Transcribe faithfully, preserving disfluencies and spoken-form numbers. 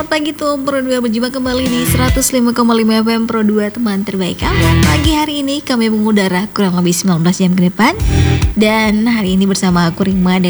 Pagi tuh Pro dua berjumpa kembali di seratus lima koma lima F M Pro dua, teman terbaik kamu. Pagi hari ini kami mengudara kurang lebih sembilan belas jam ke depan. Dan hari ini bersama aku Rima